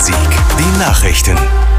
Rhein-Sieg. Die Nachrichten.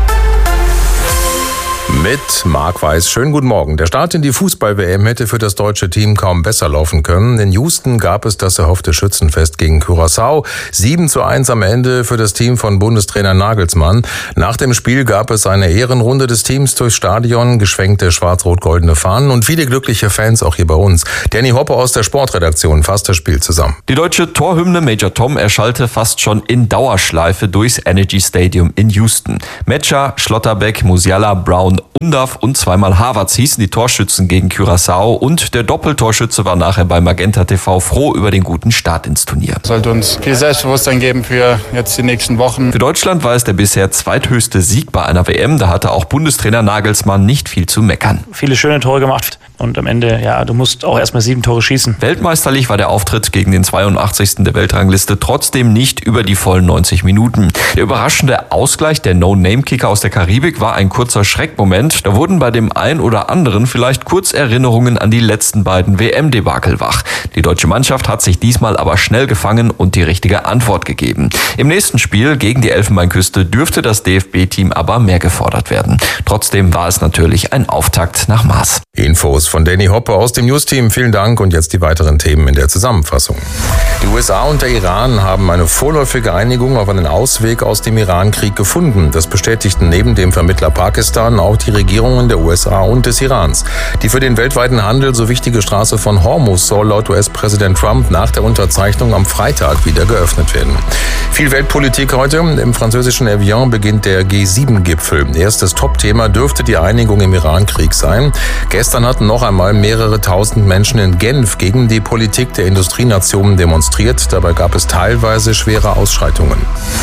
Mit Marc Weiß. Schönen guten Morgen. Der Start in die Fußball-WM hätte für das deutsche Team kaum besser laufen können. In Houston gab es das erhoffte Schützenfest gegen Curaçao. 7:1 am Ende für das Team von Bundestrainer Nagelsmann. Nach dem Spiel gab es eine Ehrenrunde des Teams durchs Stadion, geschwenkte schwarz-rot-goldene Fahnen und viele glückliche Fans auch hier bei uns. Danny Hoppe aus der Sportredaktion fasst das Spiel zusammen. Die deutsche Torhymne Major Tom erschallte fast schon in Dauerschleife durchs Energy Stadium in Houston. Metscher, Schlotterbeck, Musiala, Brown, Undav und zweimal Havertz hießen die Torschützen gegen Curaçao und der Doppeltorschütze war nachher bei Magenta TV froh über den guten Start ins Turnier. Es sollte uns viel Selbstbewusstsein geben für jetzt die nächsten Wochen. Für Deutschland war es der bisher zweithöchste Sieg bei einer WM. Da hatte auch Bundestrainer Nagelsmann nicht viel zu meckern. Viele schöne Tore gemacht und am Ende, du musst auch erstmal 7 Tore schießen. Weltmeisterlich war der Auftritt gegen den 82. der Weltrangliste trotzdem nicht über die vollen 90 Minuten. Der überraschende Ausgleich der No-Name-Kicker aus der Karibik war ein kurzer Schreckmoment. Da wurden bei dem einen oder anderen vielleicht kurz Erinnerungen an die letzten beiden WM-Debakel wach. Die deutsche Mannschaft hat sich diesmal aber schnell gefangen und die richtige Antwort gegeben. Im nächsten Spiel gegen die Elfenbeinküste dürfte das DFB-Team aber mehr gefordert werden. Trotzdem war es natürlich ein Auftakt nach Maß. Infos von Danny Hoppe aus dem News-Team. Vielen Dank und jetzt die weiteren Themen in der Zusammenfassung. Die USA und der Iran haben eine vorläufige Einigung auf einen Ausweg aus dem Iran-Krieg gefunden. Das bestätigten neben dem Vermittler Pakistan auch die Regierungen der USA und des Irans. Die für den weltweiten Handel so wichtige Straße von Hormuz soll laut US-Präsident Trump nach der Unterzeichnung am Freitag wieder geöffnet werden. Viel Weltpolitik heute. Im französischen Evian beginnt der G7-Gipfel. Erstes Topthema dürfte die Einigung im Iran-Krieg sein. Gestern hatten noch einmal mehrere tausend Menschen in Genf gegen die Politik der Industrienationen demonstriert. Dabei gab es teilweise schwere Ausschreitungen.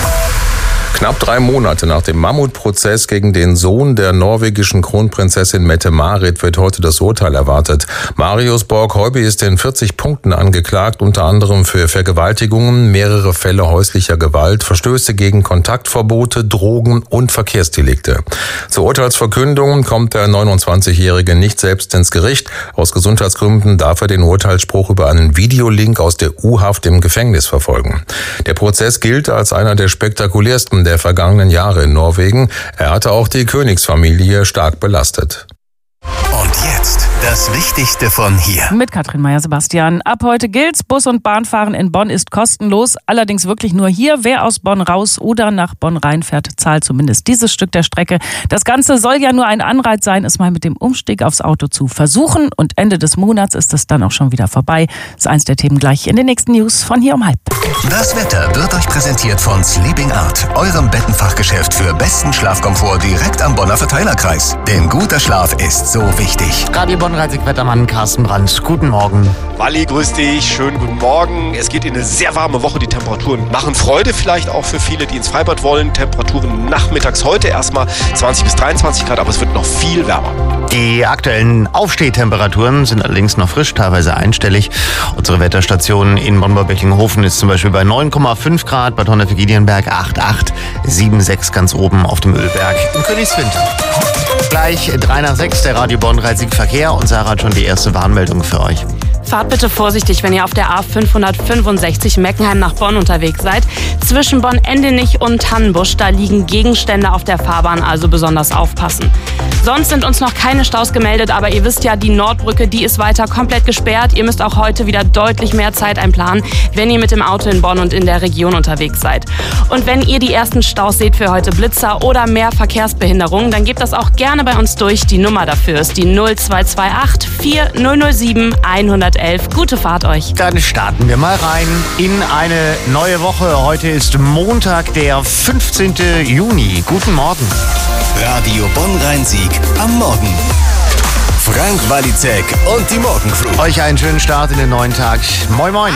Knapp 3 Monate nach dem Mammutprozess gegen den Sohn der norwegischen Kronprinzessin Mette-Marit wird heute das Urteil erwartet. Marius Borg-Heuby ist in 40 Punkten angeklagt, unter anderem für Vergewaltigungen, mehrere Fälle häuslicher Gewalt, Verstöße gegen Kontaktverbote, Drogen und Verkehrsdelikte. Zur Urteilsverkündung kommt der 29-Jährige nicht selbst ins Gericht. Aus Gesundheitsgründen darf er den Urteilsspruch über einen Videolink aus der U-Haft im Gefängnis verfolgen. Der Prozess gilt als einer der spektakulärsten der vergangenen Jahre in Norwegen. Er hatte auch die Königsfamilie stark belastet. Und jetzt das Wichtigste von hier. Mit Katrin Meyer-Sebastian. Ab heute gilt's. Bus- und Bahnfahren in Bonn ist kostenlos. Allerdings wirklich nur hier. Wer aus Bonn raus oder nach Bonn reinfährt, zahlt zumindest dieses Stück der Strecke. Das Ganze soll ja nur ein Anreiz sein, es mal mit dem Umstieg aufs Auto zu versuchen. Und Ende des Monats ist es dann auch schon wieder vorbei. Das ist eins der Themen gleich in den nächsten News von hier um 12:30. Das Wetter wird euch präsentiert von Sleeping Art, eurem Bettenfachgeschäft für besten Schlafkomfort direkt am Bonner Verteilerkreis. Denn guter Schlaf ist so wichtig. Radio Bonn-Rhein-Sieg-Wettermann Carsten Brandt. Guten Morgen. Wally, grüß dich. Schönen guten Morgen. Es geht in eine sehr warme Woche. Die Temperaturen machen Freude, vielleicht auch für viele, die ins Freibad wollen. Temperaturen nachmittags heute erstmal 20 bis 23 Grad, aber es wird noch viel wärmer. Die aktuellen Aufstehtemperaturen sind allerdings noch frisch, teilweise einstellig. Unsere Wetterstation in Bonn-Beckinghofen ist zum Beispiel bei 9,5 Grad, Bad Honnef-Giedienberg 8,8, 7,6 ganz oben auf dem Ölberg in Königswind. Gleich 3:06, der Radio Bonn-Rhein-Sieg Verkehr und Sarah hat schon die erste Warnmeldung für euch. Fahrt bitte vorsichtig, wenn ihr auf der A565 Meckenheim nach Bonn unterwegs seid. Zwischen Bonn-Endenich und Tannenbusch, da liegen Gegenstände auf der Fahrbahn, also besonders aufpassen. Sonst sind uns noch keine Staus gemeldet, aber ihr wisst ja, die Nordbrücke, die ist weiter komplett gesperrt. Ihr müsst auch heute wieder deutlich mehr Zeit einplanen, wenn ihr mit dem Auto in Bonn und in der Region unterwegs seid. Und wenn ihr die ersten Staus seht für heute, Blitzer oder mehr Verkehrsbehinderungen, dann gebt das auch gerne bei uns durch. Die Nummer dafür ist die 0228 4007 111. Gute Fahrt euch. Dann starten wir mal rein in eine neue Woche. Heute ist Montag, der 15. Juni. Guten Morgen. Radio Bonn-Rhein-Sieg am Morgen. Frank Walizek und die Morgencrew. Euch einen schönen Start in den neuen Tag. Moin, moin.